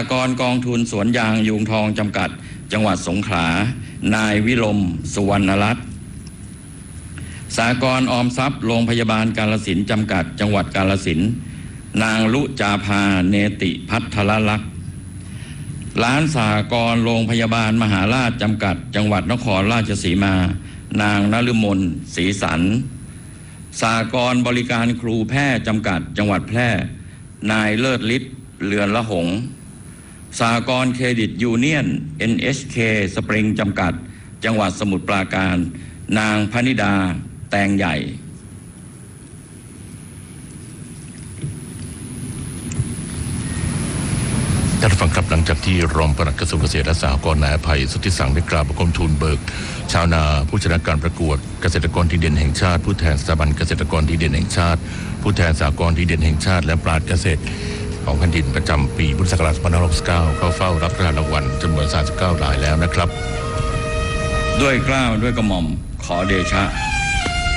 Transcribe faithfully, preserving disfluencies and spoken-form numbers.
กรณ์กองทุนสวนยางยูงทองจำกัดจังหวัดสงขลานายวิรมสุวรรณรัตน์สหกรณ์ออมทรัพย์โรงพยาบาลกาฬสินธุ์จำกัดจังหวัดกาฬสินธุ์นางลุจาภาเนติพัทรลักษณ์ร้านสหกรณ์โรงพยาบาลมหาราชจำกัดจังหวัดนครราชสีมานางนฤมลศรีสันสหกรณ์บริการครูแพทย์จำกัดจังหวัดแพร่นายเลิศฤทธิ์เรือนละหงสหกรณ์เครดิตยูเนียน เอ็น เอช เค สปริงจำกัดจังหวัดสมุทรปราการนางพนิดาแตงใหญ่ท่านผู้ฟังครับหลังจากที่รองปลัดกระทรวงเกษตรและสหกรณ์นายอภัยสุทธิสังได้กล่าวประกมทูลเบิกชาวนาผู้ชนะการประกวดเกษตรกรดีเด่นแห่งชาติผู้แทนสถาบันเกษตรกรดีเด่นแห่งชาติผู้แทนสหกรณ์ดีเด่นแห่งชาติและปราชญ์เกษตรของแผ่นดินประจำปีพุทธศักราชสองพันห้าร้อยหกสิบเก้าเข้าเฝ้ารับรางวัลจำนวนสามสิบเก้ารายแล้วนะครับด้วยเกล้าด้วยกระหม่อมขอเดชะ